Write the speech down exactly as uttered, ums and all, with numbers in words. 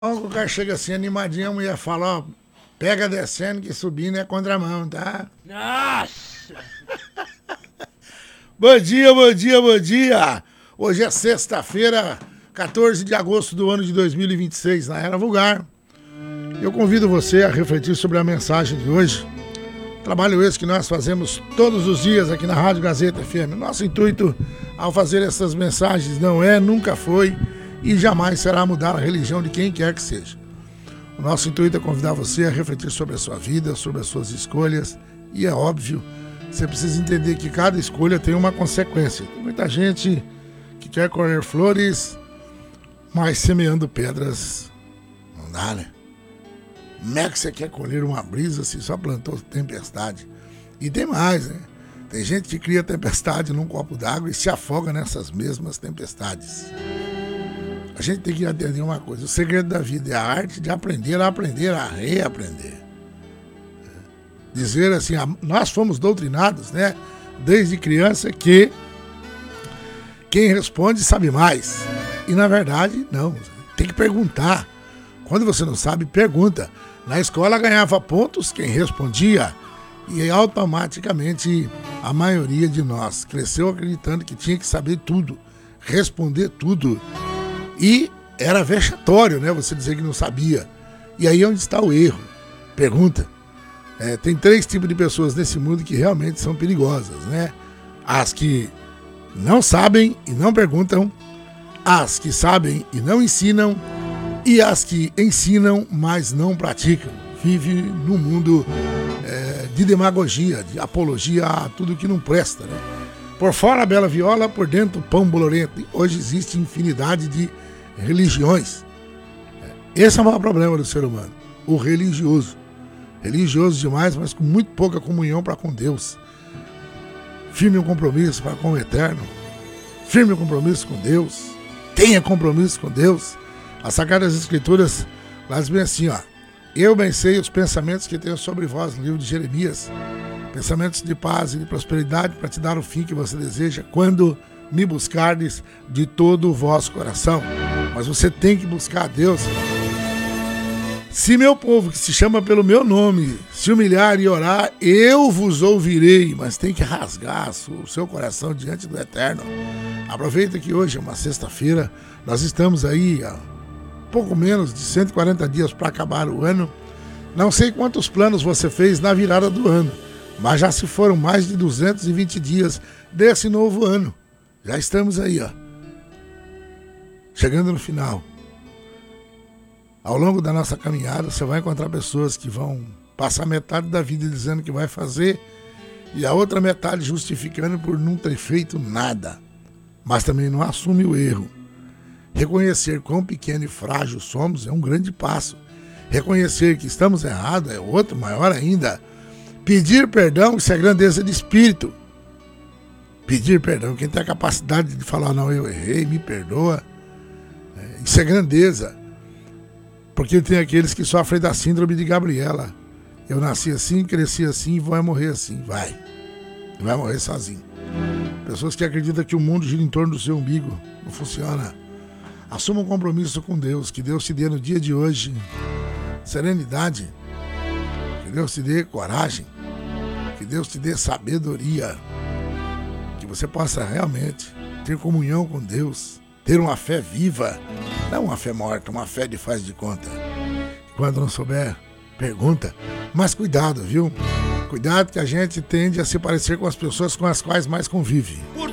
O cara chega assim animadinho, a mulher fala, ó, pega descendo que subindo é contramão, tá? Nossa! Bom dia, bom dia, bom dia! Hoje é sexta-feira, quatorze de agosto do ano de dois mil e vinte e seis, na Era Vulgar. Eu convido você a refletir sobre a mensagem de hoje. Trabalho esse que nós fazemos todos os dias aqui na Rádio Gazeta F M. Nosso intuito ao fazer essas mensagens não é, nunca foi e jamais será mudar a religião de quem quer que seja. O nosso intuito é convidar você a refletir sobre a sua vida, sobre as suas escolhas e é óbvio, você precisa entender que cada escolha tem uma consequência. Tem muita gente que quer colher flores, mas semeando pedras não dá, né? Como é que você quer colher uma brisa se só plantou tempestade? E tem mais, né? Tem gente que cria tempestade num copo d'água e se afoga nessas mesmas tempestades. A gente tem que entender uma coisa, o segredo da vida é a arte de aprender a aprender, a reaprender. Dizer assim, nós fomos doutrinados, né, desde criança, que quem responde sabe mais. E na verdade, não, tem que perguntar. Quando você não sabe, pergunta. Na escola ganhava pontos quem respondia e automaticamente a maioria de nós cresceu acreditando que tinha que saber tudo, responder tudo. E era vexatório, né? Você dizer que não sabia. E aí é onde está o erro. Pergunta. É, tem três tipos de pessoas nesse mundo que realmente são perigosas, né? As que não sabem e não perguntam, as que sabem e não ensinam, e as que ensinam, mas não praticam. Vive num mundo é, de demagogia, de apologia a tudo que não presta, né? Por fora a bela viola, por dentro o pão bolorento. E hoje existe infinidade de religiões. Esse é o maior problema do ser humano, o religioso. Religioso demais, mas com muito pouca comunhão para com Deus. Firme o compromisso para com o Eterno. Firme o compromisso com Deus. Tenha compromisso com Deus. As Sagradas Escrituras, elas vêm assim, ó. Eu bem sei os pensamentos que tenho sobre vós, no livro de Jeremias. Pensamentos de paz e de prosperidade para te dar o fim que você deseja quando me buscardes de todo o vosso coração. Mas você tem que buscar a Deus. Se meu povo, que se chama pelo meu nome, se humilhar e orar, eu vos ouvirei. Mas tem que rasgar o seu coração diante do Eterno. Aproveita que hoje é uma sexta-feira, nós estamos aí há pouco menos de cento e quarenta dias para acabar o ano. Não sei quantos planos você fez na virada do ano, mas já se foram mais de duzentos e vinte dias desse novo ano. Já estamos aí, ó, chegando no final. Ao longo da nossa caminhada, você vai encontrar pessoas que vão passar metade da vida dizendo que vai fazer e a outra metade justificando por não ter feito nada. Mas também não assume o erro. Reconhecer quão pequeno e frágil somos é um grande passo. Reconhecer que estamos errados é outro, maior ainda. Pedir perdão, isso é grandeza de espírito. Pedir perdão, quem tem a capacidade de falar, não, eu errei, me perdoa, isso é grandeza. Porque tem aqueles que sofrem da síndrome de Gabriela. Eu nasci assim, cresci assim e vou morrer assim. Vai. Vai morrer sozinho. Pessoas que acreditam que o mundo gira em torno do seu umbigo. Não funciona. Assuma um compromisso com Deus. Que Deus te dê no dia de hoje serenidade. Que Deus te dê coragem. Que Deus te dê sabedoria. Que você possa realmente ter comunhão com Deus. Ter uma fé viva, não uma fé morta, uma fé de faz de conta. Quando não souber, pergunta. Mas cuidado, viu? Cuidado que a gente tende a se parecer com as pessoas com as quais mais convive. Por